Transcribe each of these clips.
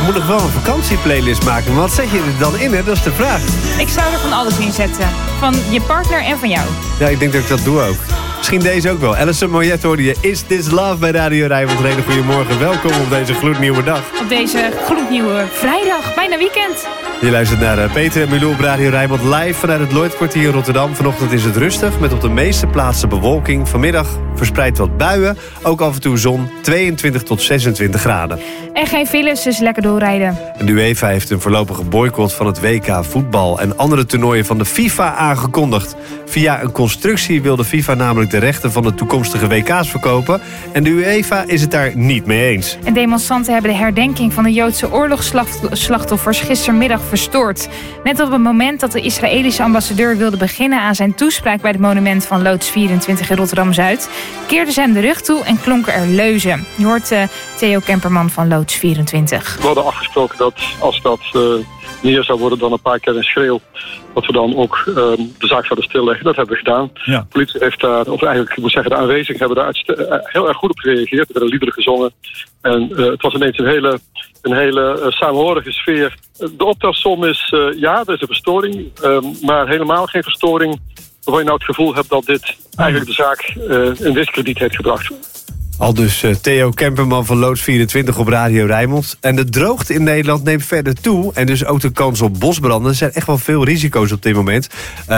moet nog wel een vakantieplaylist maken. Maar wat zet je er dan in, hè? Dat is de vraag. Ik zou er van alles in zetten. Van je partner en van jou. Ja, ik denk dat ik dat doe ook. Misschien deze ook wel. Alison Moyet hoorde je Is This Love bij Radio Rijnmond. Een hele goedemorgen. Welkom op deze gloednieuwe dag. Op deze gloednieuwe vrijdag. Bijna weekend. Je luistert naar Peter en Milou op Radio Rijnmond live vanuit het Lloydkwartier in Rotterdam. Vanochtend is het rustig met op de meeste plaatsen bewolking. Vanmiddag verspreid wat buien. Ook af en toe zon. 22 tot 26 graden. En geen files, dus lekker doorrijden. De UEFA heeft een voorlopige boycott van het WK voetbal en andere toernooien van de FIFA aangekondigd. Via een constructie wil de FIFA namelijk de rechten van de toekomstige WK's verkopen. En de UEFA is het daar niet mee eens. En demonstranten hebben de herdenking van de Joodse oorlogsslachtoffers gistermiddag verstoord. Net op het moment dat de Israëlische ambassadeur wilde beginnen aan zijn toespraak bij het monument van Loods 24 in Rotterdam-Zuid, keerden ze hem de rug toe en klonken er leuzen. Je hoort Theo Kemperman van Loods 24. We hadden afgesproken dat als dat meer zou worden dan een paar keer een schreeuw, dat we dan ook de zaak zouden stilleggen. Dat hebben we gedaan. Ja. De politie heeft daar, of eigenlijk ik moet zeggen, de aanwezigen hebben daar heel erg goed op gereageerd. Er werden liederen gezongen. En het was ineens een hele samenhorige sfeer. De optelsom is, ja, er is een verstoring, maar helemaal geen verstoring waarvan je nou het gevoel hebt dat dit eigenlijk de zaak in diskrediet heeft gebracht. Al dus Theo Kemperman van Loods 24 op Radio Rijnmond. En de droogte in Nederland neemt verder toe. En dus ook de kans op bosbranden. Er zijn echt wel veel risico's op dit moment.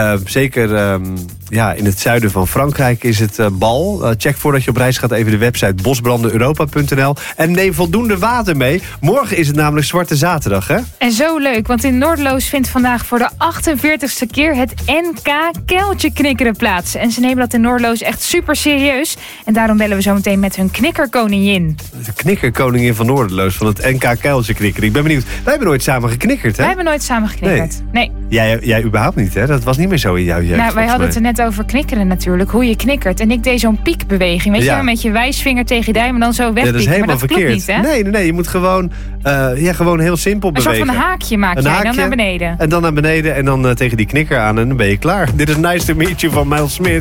Zeker in het zuiden van Frankrijk is het bal. Check voordat je op reis gaat even de website bosbrandeneuropa.nl. En neem voldoende water mee. Morgen is het namelijk Zwarte Zaterdag, hè? En zo leuk, want in Noordloos vindt vandaag voor de 48ste keer het NK Kuiltje Knikkeren plaats. En ze nemen dat in Noordloos echt super serieus. En daarom bellen we zo meteen met hun knikkerkoningin. De knikkerkoningin van Noorderloos van het NK Kuiltje Knikkeren. Ik ben benieuwd. Wij hebben nooit samen geknikkerd, hè? Wij hebben nooit samen geknikkerd. Nee. Jij überhaupt niet, hè? Dat was niet meer zo in jouw jeugd. Nou, wij hadden het er net over knikkeren natuurlijk. Hoe je knikkert. En ik deed zo'n piekbeweging. Weet je, met je wijsvinger tegen je duim en dan zo wegpieken. Ja, dat is helemaal maar dat verkeerd. Klopt niet, hè? Nee. Je moet gewoon heel simpel bewegen. Een soort van haakje maak jij dan naar beneden. En dan naar beneden en dan tegen die knikker aan en dan ben je klaar. Dit is Nice to Meet You van Miles Smith.